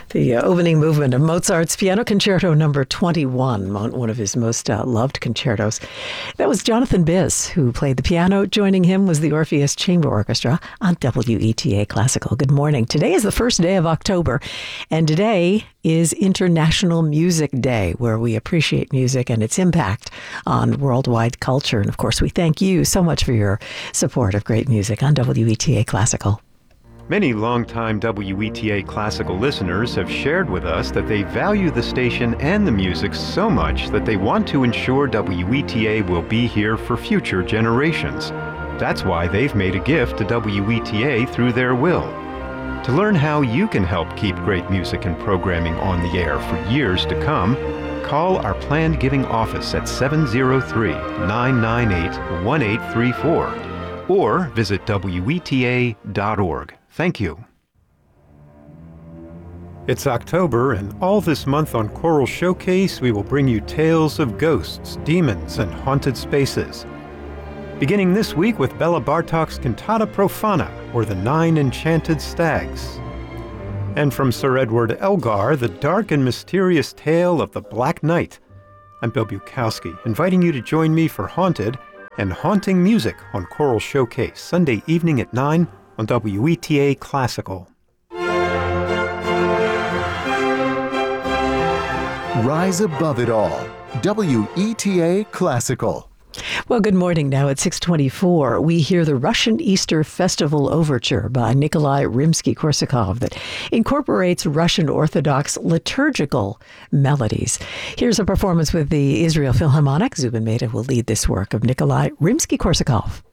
The opening movement of Mozart's Piano Concerto Number 21, one of his most loved concertos. That was Jonathan Biss, who played the piano. Joining him was the Orpheus Chamber Orchestra on WETA Classical. Good morning. Today is the first day of October, and today is International Music Day, where we appreciate music and its impact on worldwide culture. And of course, we thank you so much for your support of great music on WETA Classical. Many longtime WETA Classical listeners have shared with us that they value the station and the music so much that they want to ensure WETA will be here for future generations. That's why they've made a gift to WETA through their will. To learn how you can help keep great music and programming on the air for years to come, call our planned giving office at 703-998-1834 or visit WETA.org. Thank you. It's October, and all this month on Choral Showcase, we will bring you tales of ghosts, demons, and haunted spaces. Beginning this week with Bela Bartok's Cantata Profana, or The Nine Enchanted Stags. And from Sir Edward Elgar, the dark and mysterious tale of the Black Knight. I'm Bill Bukowski, inviting you to join me for Haunted and Haunting Music on Choral Showcase, Sunday evening at 9 on WETA Classical. Rise above it all. WETA Classical. Well, good morning. Now at 6:24, we hear the Russian Easter Festival Overture by Nikolai Rimsky-Korsakov that incorporates Russian Orthodox liturgical melodies. Here's a performance with the Israel Philharmonic. Zubin Mehta will lead this work of Nikolai Rimsky-Korsakov.